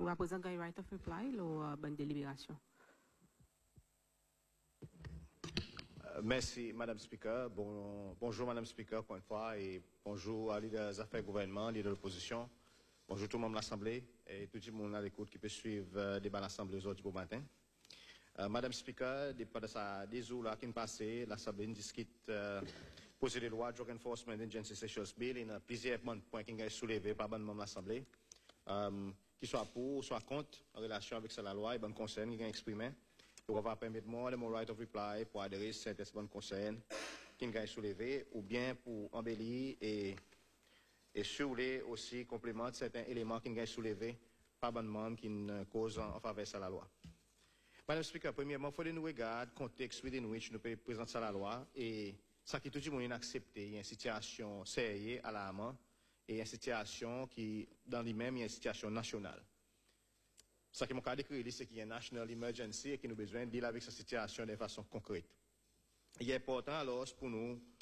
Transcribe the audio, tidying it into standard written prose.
Ou représentant gagne right of reply, la bonne délibération. Merci, Madame Speaker. Bonjour, Madame Speaker, encore une fois, et bonjour à leader des affaires gouvernement, leader de l'opposition. Bonjour tout le monde de l'Assemblée et tout le monde à l'écoute qui peut suivre le débat de l'Assemblée aujourd'hui au matin. Madame Speaker, des jours là qui ont passé, l'Assemblée discute poser des lois Drug Enforcement Agency Sessions Bill et plusieurs points qui ont été soulevés par le l'Assemblée, qui soit pour, soit contre, en relation avec la loi et bon concern qui ont exprimé. On va permettre moi de mon right of reply pour adhérer certains bonnes concerns qui ont été soulevés ou bien pour embellir et soulever aussi complémenter certains éléments qui ont été soulevés par bon membres qui causent en faveur de la loi. Madame Speaker, premièrement, il faut que nous regardions le contexte dans lequel nous pouvons présenter la loi et ça qui est tout le monde inaccepté. Il y a une situation sérieuse à la main et une situation qui, dans lui-même, il y a une situation nationale. Ce qui m'a décrit, c'est qu'il y a une national emergency et que nous avons besoin de dealer avec cette situation de façon concrète. Il est important alors pour nous